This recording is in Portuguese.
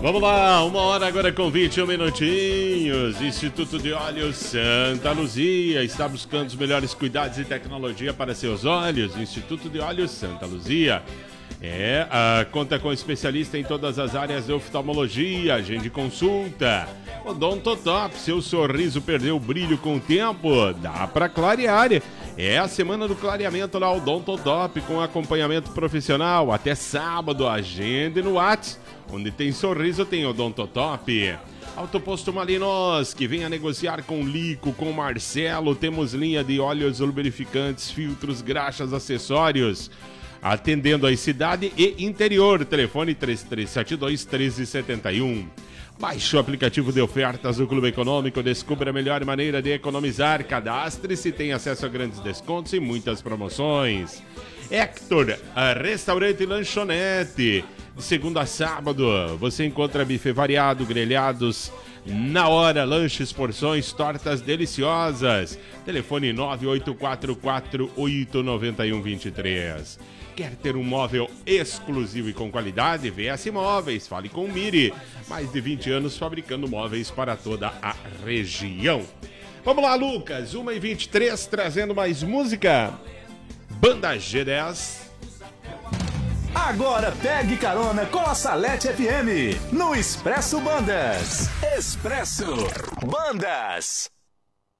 Vamos lá, 1h agora com 21 minutinhos. Instituto de Olhos Santa Luzia está buscando os melhores cuidados e tecnologia para seus olhos. Instituto de Olhos Santa Luzia conta com especialista em todas as áreas de oftalmologia, agende consulta. Odontotop, seu sorriso perdeu o brilho com o tempo, dá para clarear. É a semana do clareamento na Odontotop com acompanhamento profissional até sábado. Agende no WhatsApp. Onde tem sorriso, tem Odontotop. Autoposto Malinos, que venha negociar com Lico, com Marcelo. Temos linha de óleos lubrificantes, filtros, graxas, acessórios. Atendendo a cidade e interior. Telefone 3372-1371. Baixe o aplicativo de ofertas do Clube Econômico. Descubra a melhor maneira de economizar. Cadastre-se, tem acesso a grandes descontos e muitas promoções. Hector, restaurante e lanchonete. De segunda a sábado, você encontra buffet variado, grelhados na hora, lanches, porções, tortas deliciosas. Telefone 9844-89123. Quer ter um móvel exclusivo e com qualidade? VS Móveis, fale com o Miri. Mais de 20 anos fabricando móveis para toda a região. Vamos lá, Lucas, 1h23, trazendo mais música. Banda G10. Agora pegue carona com a Salete FM no Expresso Bandas. Expresso Bandas.